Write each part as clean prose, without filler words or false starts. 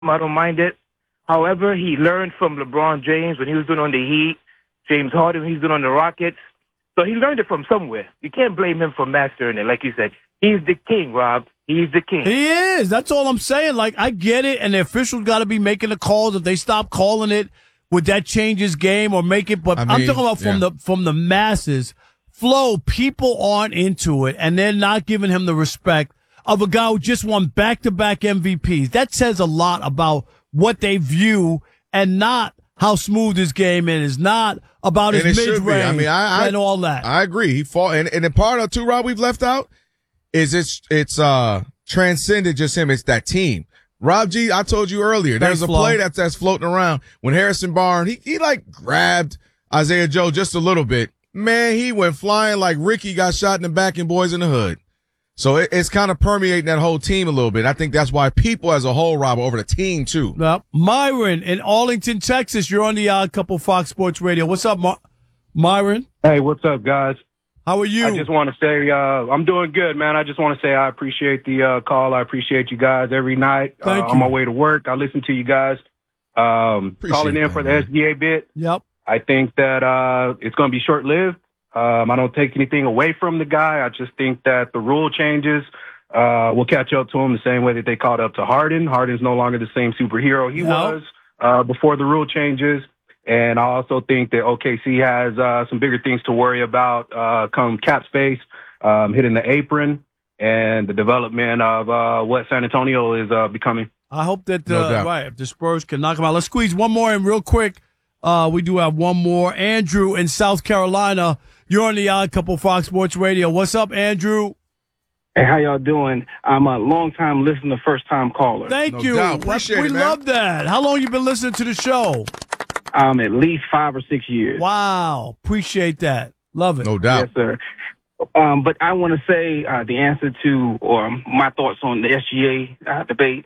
I don't mind it. However, he learned from LeBron James when he was doing on the Heat, James Harden when he was doing on the Rockets. So he learned it from somewhere. You can't blame him for mastering it. Like you said, he's the king, Rob. He's the king. He is. That's all I'm saying. Like, I get it, and the officials got to be making the calls. If they stop calling it, would that change his game or make it? But I'm talking about from the masses. Flo, people aren't into it, and they're not giving him the respect of a guy who just won back-to-back MVPs. That says a lot about what they view and not how smooth his game is, not about his mid-range and all that. I agree. He fought, and the part of too, Rob, we've left out is it's transcended just him. It's that team. Rob G, I told you earlier, there's a play that's floating around when Harrison Barnes, he like grabbed Isaiah Joe just a little bit. Man, he went flying like Ricky got shot in the back in Boys in the Hood. So it's kind of permeating that whole team a little bit. I think that's why people as a whole, Rob, over the team too. Now, Myron in Arlington, Texas, you're on the Odd Couple Fox Sports Radio. What's up, Myron? Hey, what's up, guys? How are you? I just want to say I'm doing good, man. I just want to say I appreciate the call. I appreciate you guys every night. On my way to work, I listen to you guys. Calling in for the SGA bit. Yep. I think that it's going to be short-lived. I don't take anything away from the guy. I just think that the rule changes will catch up to him the same way that they caught up to Harden. Harden's no longer the same superhero he was before the rule changes. And I also think that OKC has some bigger things to worry about come cap space, hitting the apron, and the development of what San Antonio is becoming. I hope that if the Spurs can knock him out. Let's squeeze one more in real quick. We do have one more. Andrew in South Carolina. You're on the Odd Couple Fox Sports Radio. What's up, Andrew? Hey, how y'all doing? I'm a long-time listener, first-time caller. Thank you. We love that. How long you been listening to the show? At least 5 or 6 years. Wow. Appreciate that. Love it. No doubt. Yes, sir. But I want to say the answer to, or my thoughts on the SGA debate.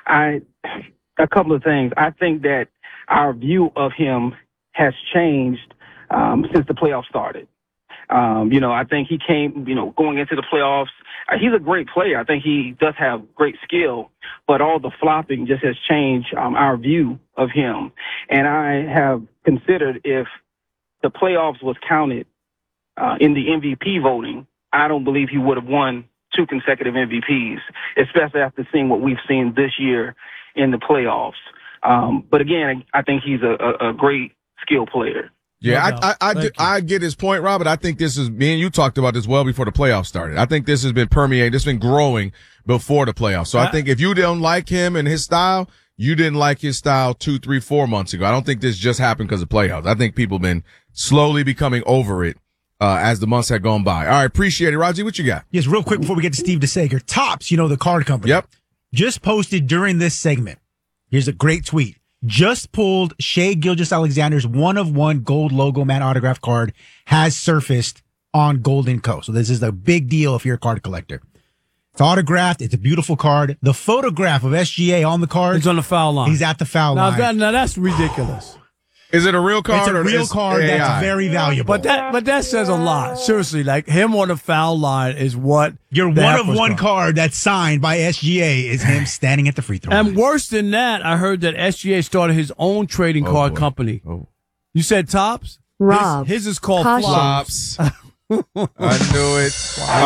A couple of things. I think that our view of him has changed since the playoffs started. I think he came, going into the playoffs, he's a great player. I think he does have great skill, but all the flopping just has changed our view of him. And I have considered if the playoffs was counted in the MVP voting, I don't believe he would have won 2 consecutive MVPs, especially after seeing what we've seen this year in the playoffs. But again, I think he's a great skill player. Yeah, I get his point, Robert. I think this is, me and you talked about this well before the playoffs started. I think this has been permeating, it's been growing before the playoffs. So I think if you don't like him and his style, you didn't like his style 2, 3, 4 months ago. I don't think this just happened because of playoffs. I think people have been slowly becoming over it as the months had gone by. All right, appreciate it. Raji, what you got? Yes, real quick before we get to Steve DeSager. Topps, the card company. Yep. Just posted during this segment. Here's a great tweet. Just pulled Shai Gilgeous-Alexander's 1-of-1 gold logo man autograph card has surfaced on Gold & Co. So this is a big deal if you're a card collector. It's autographed. It's a beautiful card. The photograph of SGA on the card. He's on the foul line. He's at the foul line. Now that's ridiculous. Is it a real card? It's a real card that's very valuable. But that says a lot. Seriously, like him on the foul line is what your 1-of-1 card that's signed by SGA is him standing at the free throw line. And worse than that, I heard that SGA started his own trading card company. Oh. You said Topps? Rob. His is called Flops. I knew it.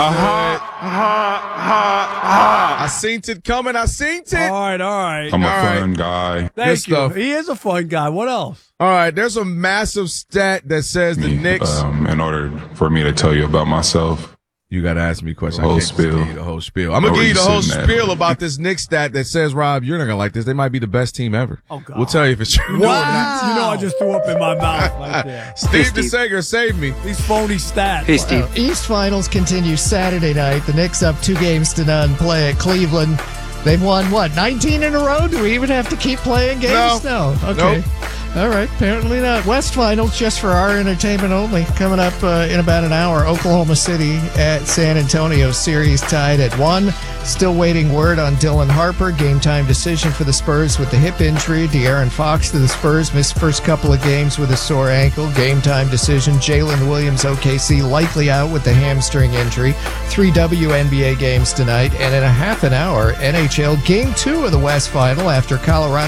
I seen it coming. I seen it. All right. I'm a fun guy. Thank you. He is a fun guy. What else? All right. There's a massive stat that says the Knicks. In order for me to tell you about myself, you got to ask me questions. The whole spiel. The whole spiel. I'm going to give you the whole spiel about this Knicks stat that says, Rob, you're not going to like this. They might be the best team ever. Oh, God. We'll tell you if it's true. Wow. I just threw up in my mouth right there. Steve DeSager, save me. These phony stats. Hey, Steve. East Finals continue Saturday night. The Knicks up 2-0 play at Cleveland. They've won, 19 in a row? Do we even have to keep playing games? No. Okay. Nope. All right, apparently not. West Finals, just for our entertainment only. Coming up in about an hour, Oklahoma City at San Antonio. Series tied at 1. Still waiting word on Dylan Harper. Game time decision for the Spurs with the hip injury. De'Aaron Fox to the Spurs. Missed first couple of games with a sore ankle. Game time decision. Jalen Williams, OKC, likely out with the hamstring injury. 3 WNBA games tonight. And in a half an hour, NHL Game 2 of the West Final after Colorado